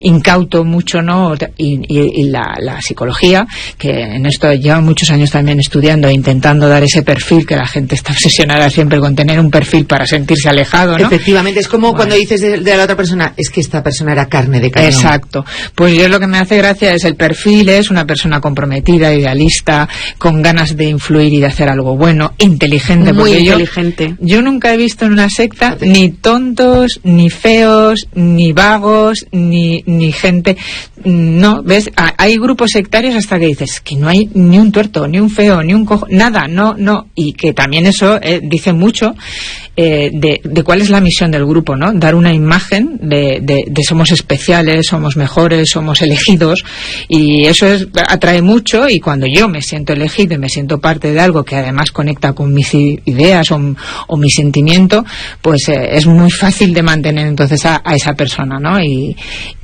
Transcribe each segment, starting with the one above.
incauto mucho, ¿no? Y la psicología, que en esto lleva muchos años también estudiando e intentando dar ese perfil, que la gente está obsesionada siempre con tener un perfil para sentirse alejado, ¿no? Efectivamente, es como cuando dices de la otra persona, es que esta persona era carne de cañón. Exacto. Pues yo lo que me hace gracia es el perfil, es una persona comprometida, idealista, con ganas de influir y de hacer algo bueno, inteligente. Muy inteligente. Yo nunca he visto en una secta ni tontos, ni feos, ni vagos, ni gente, no, ¿ves? Hay grupos sectarios hasta que dices que no hay ni un tuerto, ni un feo, ni un cojo, nada, no, y que también eso dice mucho de cuál es la misión del grupo, ¿no? Dar una imagen de somos especiales, somos mejores, somos elegidos, y eso atrae mucho, y cuando yo me siento elegido y me siento parte de algo que además conecta con mis ideas o mi sentimiento, pues es muy fácil de mantener entonces a esa persona, ¿no? Y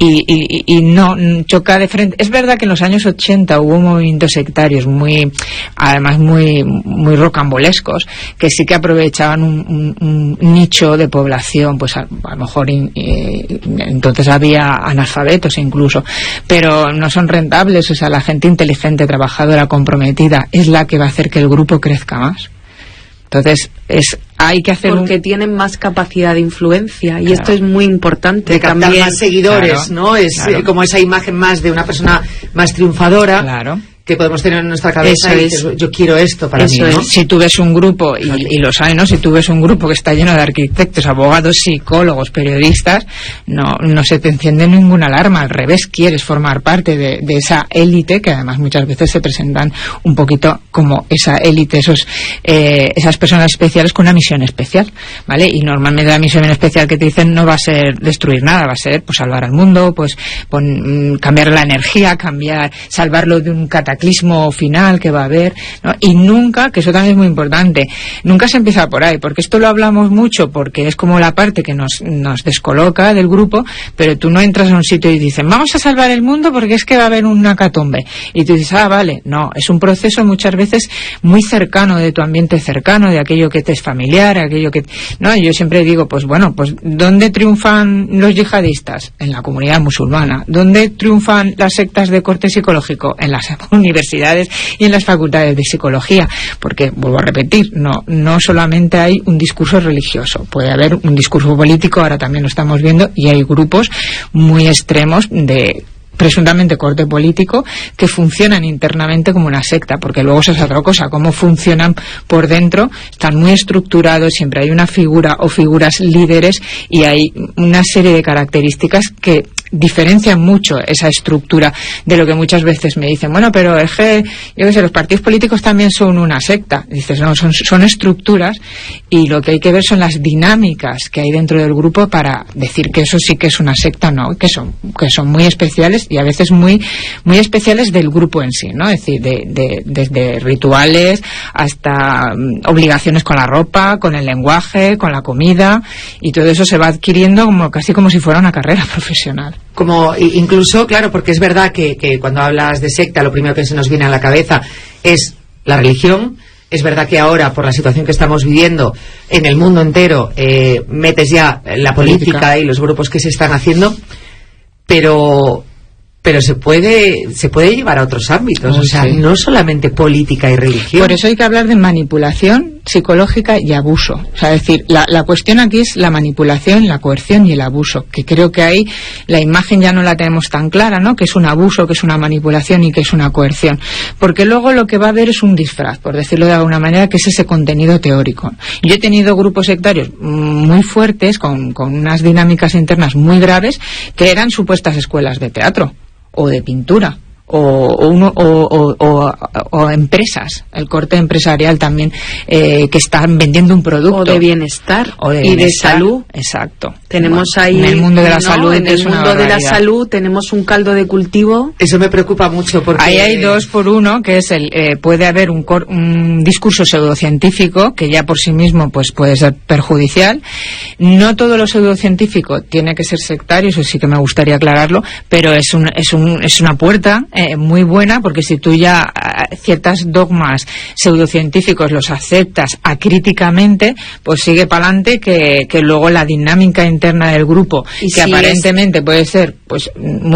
no choca de frente. Es verdad que en los años 80 hubo movimientos sectarios además muy rocambolescos, que sí que aprovechaban un nicho de población, pues a lo mejor entonces había analfabetos incluso, pero no son rentables. O sea, la gente inteligente, trabajadora, comprometida es la que va a hacer que el grupo crezca más. Entonces hay que hacer porque tienen más capacidad de influencia, y claro, esto es muy importante, de captar también más seguidores, claro, ¿no? Es claro, como esa imagen más de una persona más triunfadora, claro, que podemos tener en nuestra cabeza. Y dices, yo quiero esto para mí, ¿no? Si tú ves un grupo, y lo saben, ¿no? Si tú ves un grupo que está lleno de arquitectos, abogados, psicólogos, periodistas, no se te enciende ninguna alarma. Al revés, quieres formar parte de esa élite, que además muchas veces se presentan un poquito como esa élite, esas personas especiales con una misión especial, ¿vale? Y normalmente la misión especial que te dicen no va a ser destruir nada, va a ser pues salvar al mundo, pues cambiar la energía, salvarlo de un cataclismo final que va a haber, ¿no? Y nunca, que eso también es muy importante, nunca se empieza por ahí, porque esto lo hablamos mucho, porque es como la parte que nos descoloca del grupo, pero tú no entras a un sitio y dicen, vamos a salvar el mundo porque es que va a haber una hecatombe, y tú dices, vale, no, es un proceso muchas veces muy cercano, de tu ambiente cercano, de aquello que te es familiar, aquello que, no, yo siempre digo, pues bueno, pues ¿dónde triunfan los yihadistas? En la comunidad musulmana. ¿Dónde triunfan las sectas de corte psicológico? En las universidades y en las facultades de psicología, porque, vuelvo a repetir, no solamente hay un discurso religioso, puede haber un discurso político, ahora también lo estamos viendo, y hay grupos muy extremos de presuntamente corte político que funcionan internamente como una secta, porque luego eso es otra cosa, cómo funcionan por dentro, están muy estructurados, siempre hay una figura o figuras líderes, y hay una serie de características que diferencian mucho esa estructura de lo que muchas veces me dicen, bueno, pero es que, yo qué sé, los partidos políticos también son una secta. Dices, no, son estructuras, y lo que hay que ver son las dinámicas que hay dentro del grupo para decir que eso sí que es una secta, no, que son muy especiales, y a veces muy especiales del grupo en sí, ¿no? Es decir, desde rituales hasta obligaciones con la ropa, con el lenguaje, con la comida, y todo eso se va adquiriendo casi como si fuera una carrera profesional. Como incluso, claro, porque es verdad que cuando hablas de secta lo primero que se nos viene a la cabeza es la religión. Es verdad que ahora, por la situación que estamos viviendo en el mundo entero, metes ya la política y los grupos que se están haciendo, pero se puede llevar a otros ámbitos, o sea, sí, no solamente política y religión. Por eso hay que hablar de manipulación psicológica y abuso. O sea, es decir, la cuestión aquí es la manipulación, la coerción y el abuso, que creo que ahí la imagen ya no la tenemos tan clara, ¿no? Que es un abuso, que es una manipulación y que es una coerción. Porque luego lo que va a haber es un disfraz, por decirlo de alguna manera, que es ese contenido teórico. Yo he tenido grupos sectarios muy fuertes, con unas dinámicas internas muy graves, que eran supuestas escuelas de teatro o de pintura, o empresas, el corte empresarial también, que están vendiendo un producto, o de bienestar, y de salud. Exacto. Tenemos ahí en el mundo de la salud, en el mundo de la salud tenemos un caldo de cultivo. Eso me preocupa mucho, porque ahí hay 2 por 1, que es puede haber un discurso pseudocientífico que ya por sí mismo pues puede ser perjudicial. No todo lo pseudocientífico tiene que ser sectario, eso sí que me gustaría aclararlo, pero es una puerta muy buena, porque si tú ya ciertos dogmas pseudocientíficos los aceptas acríticamente, pues sigue para adelante, que luego la dinámica interna del grupo, que aparentemente puede ser pues muy